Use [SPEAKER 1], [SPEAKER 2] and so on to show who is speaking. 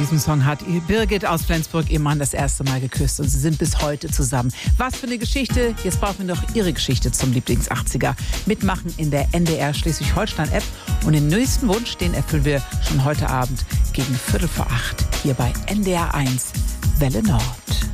[SPEAKER 1] diesem Song hat Birgit aus Flensburg ihren Mann das erste Mal geküsst und sie sind bis heute zusammen. Was für eine Geschichte. Jetzt brauchen wir noch Ihre Geschichte zum Lieblings-80er. Mitmachen in der NDR Schleswig-Holstein-App und den nächsten Wunsch, den erfüllen wir schon heute Abend gegen 7:15 hier bei NDR 1 Welle Nord.